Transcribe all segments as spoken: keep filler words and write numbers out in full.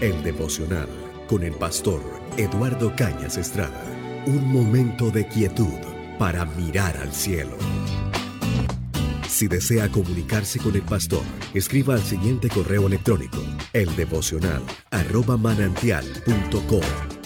El devocional con el pastor Eduardo Cañas Estrada. Un momento de quietud para mirar al cielo. Si desea comunicarse con el pastor, escriba al siguiente correo electrónico: eldevocional arroba manantial punto com.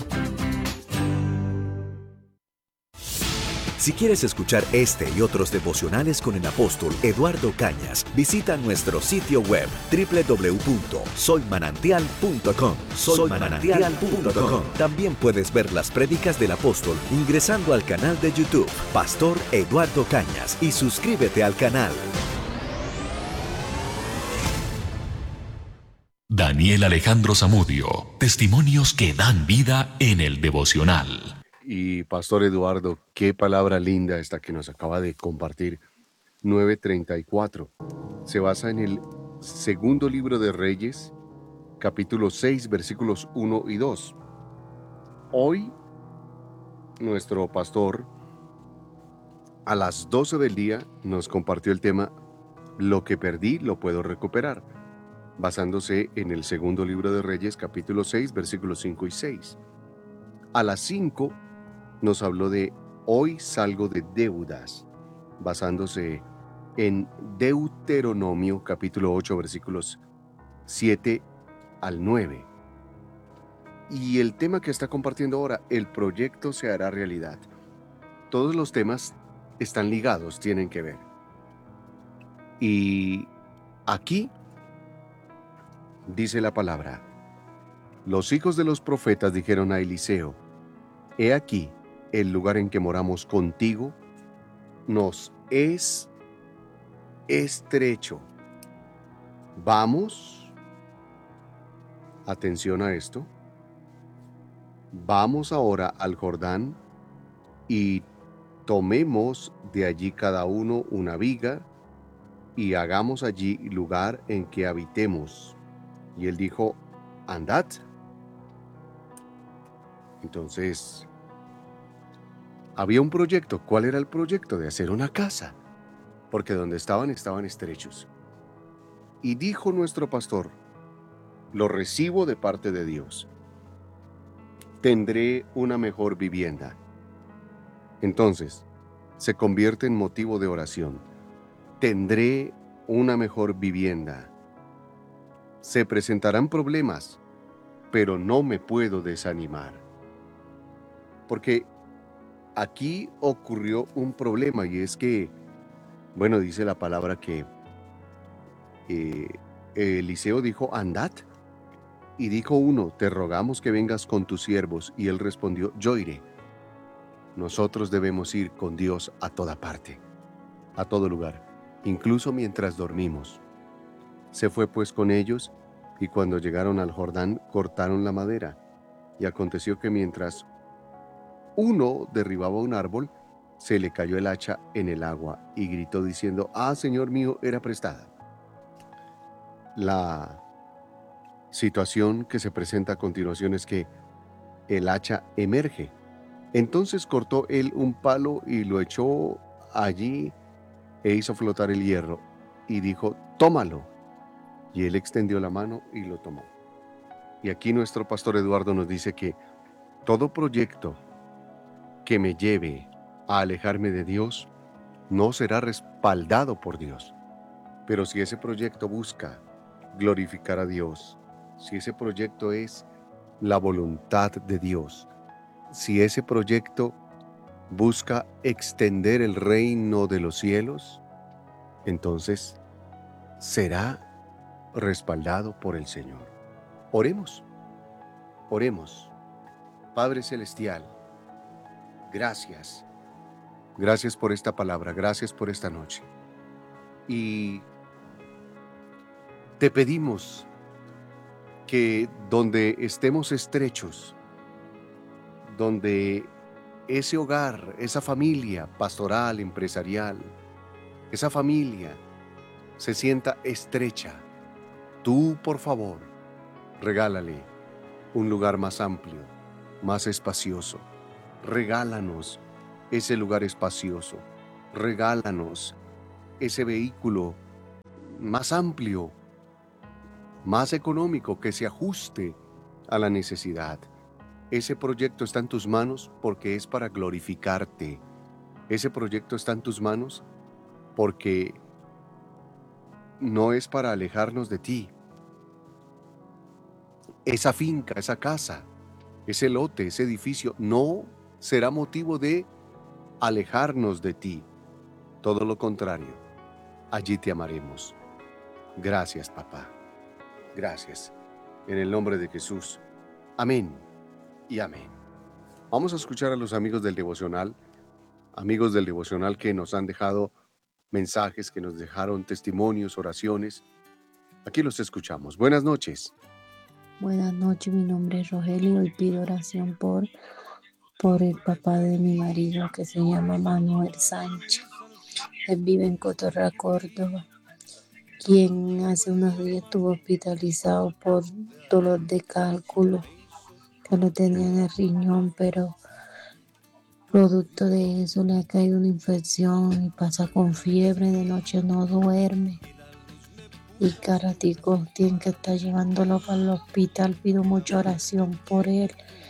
Si quieres escuchar este y otros devocionales con el apóstol Eduardo Cañas, visita nuestro sitio web doble u doble u doble u punto soy manantial punto com. soy manantial punto com. También puedes ver las prédicas del apóstol ingresando al canal de YouTube Pastor Eduardo Cañas y suscríbete al canal. Daniel Alejandro Zamudio, testimonios que dan vida en el devocional. Y Pastor Eduardo, qué palabra linda esta que nos acaba de compartir. nueve treinta y cuatro. Se basa en el segundo libro de Reyes, capítulo seis, versículos uno y dos. Hoy, nuestro pastor, a las doce del día, nos compartió el tema Lo que perdí, lo puedo recuperar, basándose en el segundo libro de Reyes, capítulo seis, versículos cinco y seis. A las cinco, nos habló de Hoy salgo de deudas, basándose en Deuteronomio capítulo ocho, versículos siete al nueve. Y el tema que está compartiendo ahora, el proyecto se hará realidad. Todos los temas están ligados, tienen que ver. Y aquí dice la palabra: los hijos de los profetas dijeron a Eliseo: he aquí, el lugar en que moramos contigo nos es estrecho. Vamos, atención a esto, vamos ahora al Jordán y tomemos de allí cada uno una viga y hagamos allí lugar en que habitemos. Y él dijo: andad. Entonces, había un proyecto. ¿Cuál era el proyecto? De hacer una casa, porque donde estaban estaban estrechos. Y dijo nuestro pastor: lo recibo de parte de Dios. Tendré una mejor vivienda. Entonces, se convierte en motivo de oración. Tendré una mejor vivienda. Se presentarán problemas, pero no me puedo desanimar. Porque aquí ocurrió un problema, y es que, bueno, dice la palabra que eh, Eliseo dijo: andad. Y dijo uno: te rogamos que vengas con tus siervos. Y él respondió: yo iré. Nosotros debemos ir con Dios a toda parte, a todo lugar, incluso mientras dormimos. Se fue pues con ellos, y cuando llegaron al Jordán, cortaron la madera. Y aconteció que mientras uno derribaba un árbol, se le cayó el hacha en el agua, y gritó diciendo: ah, Señor mío, era prestada. La situación que se presenta a continuación es que el hacha emerge. Entonces cortó él un palo y lo echó allí e hizo flotar el hierro, y dijo: tómalo. Y él extendió la mano y lo tomó. Y aquí nuestro pastor Eduardo nos dice que todo proyecto que me lleve a alejarme de Dios no será respaldado por Dios. Pero si ese proyecto busca glorificar a Dios, si ese proyecto es la voluntad de Dios, si ese proyecto busca extender el reino de los cielos, entonces será respaldado por el Señor. Oremos, oremos. Padre Celestial, gracias. Gracias por esta palabra, gracias por esta noche. Y te pedimos que donde estemos estrechos, donde ese hogar, esa familia pastoral, empresarial, esa familia se sienta estrecha, tú, por favor, regálale un lugar más amplio, más espacioso. Regálanos ese lugar espacioso. Regálanos ese vehículo más amplio, más económico, que se ajuste a la necesidad. Ese proyecto está en tus manos porque es para glorificarte. Ese proyecto está en tus manos porque no es para alejarnos de ti. Esa finca, esa casa, ese lote, ese edificio, no será motivo de alejarnos de ti. Todo lo contrario, allí te amaremos. Gracias, papá. Gracias. En el nombre de Jesús. Amén y amén. Vamos a escuchar a los amigos del devocional, amigos del devocional que nos han dejado mensajes, que nos dejaron testimonios, oraciones. Aquí los escuchamos. Buenas noches. Buenas noches, mi nombre es Rogelio y pido oración por, por el papá de mi marido que se llama Manuel Sánchez. Él vive en Cotorra, Córdoba, quien hace unos días estuvo hospitalizado por dolor de cálculo, que lo tenía en el riñón, pero producto de eso le ha caído una infección y pasa con fiebre, de noche no duerme. Y cada ratico tienen que estar llevándolo para el hospital. Pido mucha oración por él.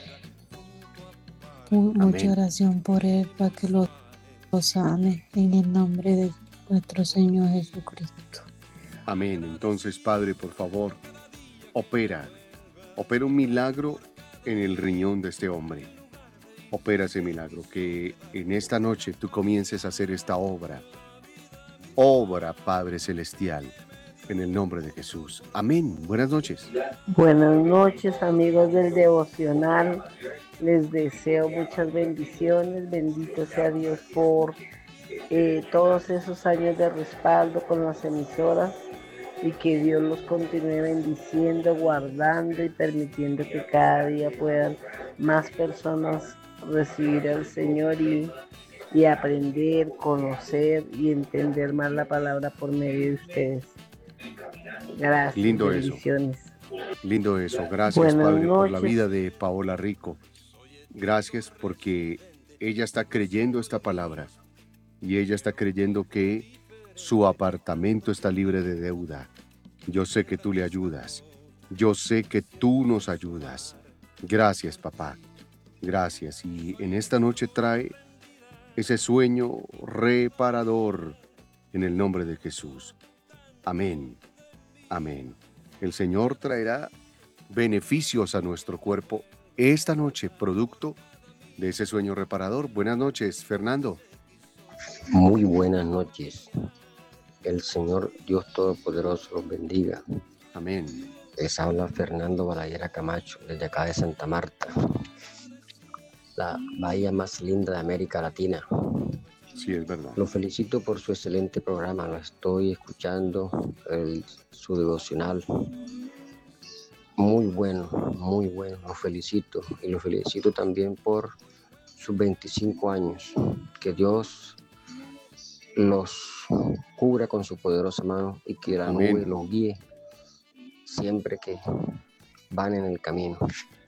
Mucha Amén. oración por él para que lo, lo sane en el nombre de nuestro Señor Jesucristo. Amén. Entonces, Padre, por favor, opera. Opera un milagro en el riñón de este hombre. Opera ese milagro. Que en esta noche tú comiences a hacer esta obra. Obra, Padre Celestial. En el nombre de Jesús. Amén. Buenas noches. Buenas noches, amigos del devocional. Les deseo muchas bendiciones. Bendito sea Dios por eh, todos esos años de respaldo con las emisoras y que Dios los continúe bendiciendo, guardando y permitiendo que cada día puedan más personas recibir al Señor y, y aprender, conocer y entender más la palabra por medio de ustedes. Gracias. Lindo bendiciones. eso. Lindo eso. Gracias, Buenas Padre, por la noches. vida de Paola Rico. Gracias porque ella está creyendo esta palabra y ella está creyendo que su apartamento está libre de deuda. Yo sé que tú le ayudas. Yo sé que tú nos ayudas. Gracias, papá. Gracias. Y en esta noche trae ese sueño reparador en el nombre de Jesús. Amén. Amén. El Señor traerá beneficios a nuestro cuerpo esta noche, producto de ese sueño reparador. Buenas noches, Fernando. Muy buenas noches. El Señor Dios Todopoderoso los bendiga. Amén. Les habla Fernando Balayera Camacho, desde acá de Santa Marta, la bahía más linda de América Latina. Sí, es verdad. Lo felicito por su excelente programa. Lo estoy escuchando, el, su devocional. Muy bueno, muy bueno. Lo felicito. Y lo felicito también por sus veinticinco años. Que Dios los cubra con su poderosa mano y que la Amén. nube los guíe siempre que van en el camino.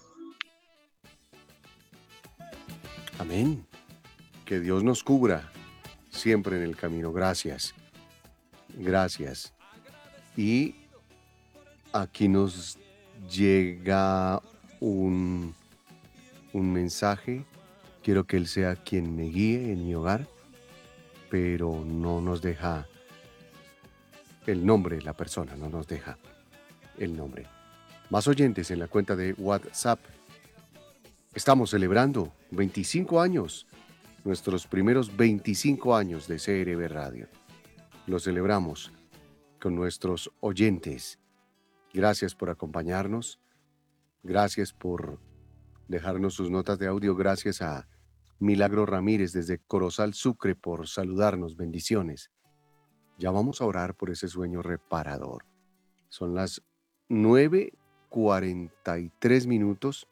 Amén. Que Dios nos cubra siempre en el camino. Gracias. Gracias. Y aquí nos llega un, un mensaje. Quiero que Él sea quien me guíe en mi hogar, pero no nos deja el nombre de la persona, no nos deja el nombre. Más oyentes en la cuenta de WhatsApp. Estamos celebrando veinticinco años, nuestros primeros veinticinco años de C R B Radio. Lo celebramos con nuestros oyentes. Gracias por acompañarnos. Gracias por dejarnos sus notas de audio. Gracias a Milagro Ramírez desde Corozal, Sucre, por saludarnos. Bendiciones. Ya vamos a orar por ese sueño reparador. Son las nueve cuarenta y tres minutos.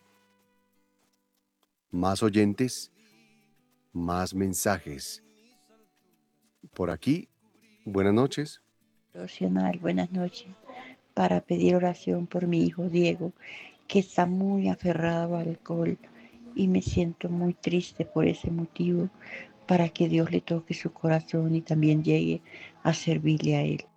Más oyentes, más mensajes. Por aquí, buenas noches. Devocional, buenas noches. Para pedir oración por mi hijo Diego, que está muy aferrado al alcohol y me siento muy triste por ese motivo, para que Dios le toque su corazón y también llegue a servirle a él.